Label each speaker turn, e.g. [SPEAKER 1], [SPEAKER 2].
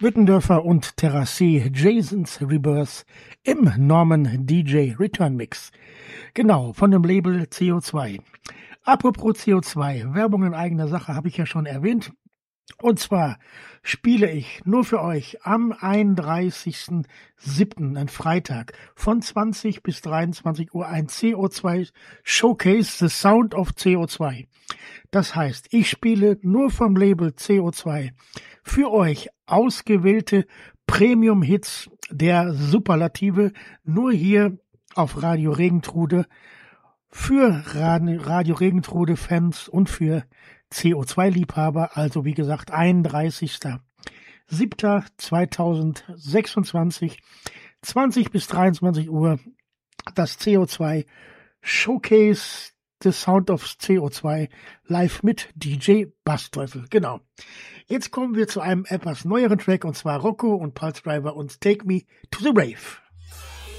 [SPEAKER 1] Wittendörfer und Terrassé, Jason's Rebirth im Norman DJ Return Mix. Genau, von dem Label CO2. Apropos CO2, Werbung in eigener Sache habe ich ja schon erwähnt. Und zwar spiele ich nur für euch am 31.07., ein Freitag, von 20 bis 23 Uhr ein CO2 Showcase, The Sound of CO2. Das heißt, ich spiele nur vom Label CO2 für euch ausgewählte Premium-Hits der Superlative, nur hier auf Radio Regentrude, für Radio Regentrude-Fans und für CO2-Liebhaber, also wie gesagt 31.07.2026, 20 bis 23 Uhr, das CO2 Showcase, The Sound of CO2, live mit DJ Bassteufel. Genau. Jetzt kommen wir zu einem etwas neueren Track, und zwar Rocco und Pulse Driver und Take Me to the Rave.